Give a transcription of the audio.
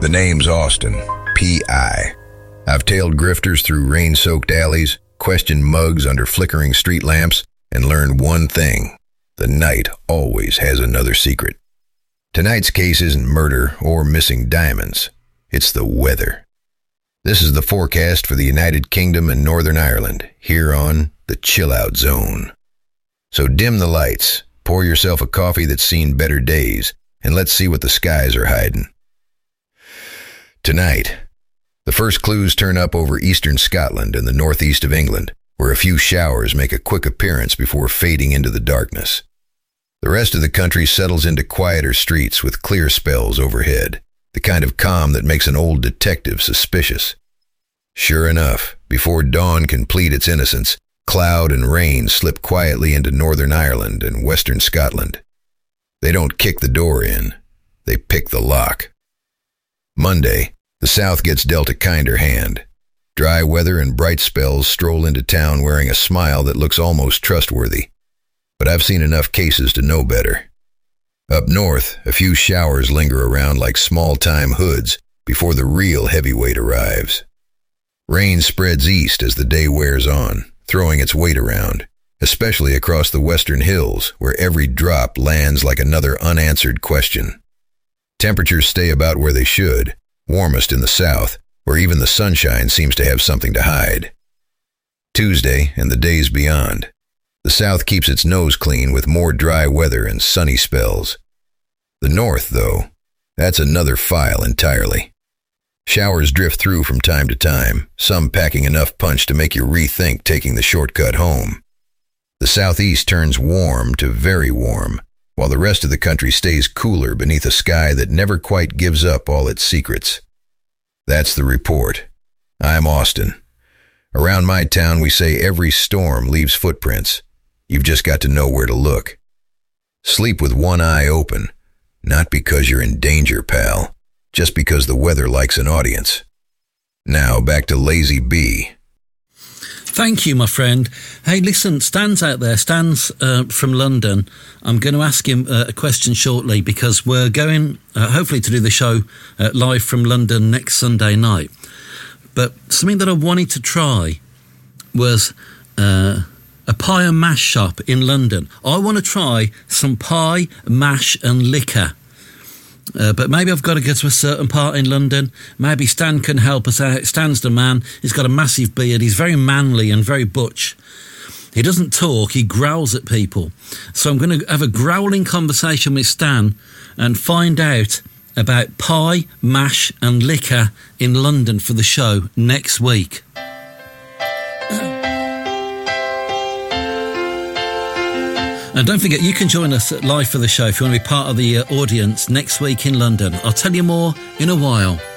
The name's Austin, P.I. I've tailed grifters through rain-soaked alleys, questioned mugs under flickering street lamps, and learned one thing. The night always has another secret. Tonight's case isn't murder or missing diamonds. It's the weather. This is the forecast for the United Kingdom and Northern Ireland, here on the Chill Out Zone. So dim the lights, pour yourself a coffee that's seen better days, and let's see what the skies are hiding. Tonight, the first clues turn up over eastern Scotland and the northeast of England, where a few showers make a quick appearance before fading into the darkness. The rest of the country settles into quieter streets with clear spells overhead, the kind of calm that makes an old detective suspicious. Sure enough, before dawn can plead its innocence, cloud and rain slip quietly into Northern Ireland and western Scotland. They don't kick the door in, they pick the lock. Monday, the South gets dealt a kinder hand. Dry weather and bright spells stroll into town wearing a smile that looks almost trustworthy. But I've seen enough cases to know better. Up north, a few showers linger around like small-time hoods before the real heavyweight arrives. Rain spreads east as the day wears on, throwing its weight around, especially across the western hills, where every drop lands like another unanswered question. Temperatures stay about where they should, warmest in the south, where even the sunshine seems to have something to hide. Tuesday and the days beyond. The south keeps its nose clean with more dry weather and sunny spells. The north, though, that's another file entirely. Showers drift through from time to time, some packing enough punch to make you rethink taking the shortcut home. The southeast turns warm to very warm, while the rest of the country stays cooler beneath a sky that never quite gives up all its secrets. That's the report. I'm Austin. Around my town, we say every storm leaves footprints. You've just got to know where to look. Sleep with one eye open, not because you're in danger, pal, just because the weather likes an audience. Now, back to Lazy B. Thank you, my friend. Hey, listen, Stan's out there. Stan's from London. I'm going to ask him a question shortly because we're going, hopefully, to do the show live from London next Sunday night. But something that I wanted to try was a pie and mash shop in London. I want to try some pie, mash and liquor. But maybe I've got to go to a certain part in London. Maybe Stan can help us out. Stan's the man. He's got a massive beard. He's very manly and very butch. He doesn't talk. He growls at people. So I'm going to have a growling conversation with Stan and find out about pie, mash and liquor in London for the show next week. And don't forget, you can join us live for the show if you want to be part of the audience next week in London. I'll tell you more in a while.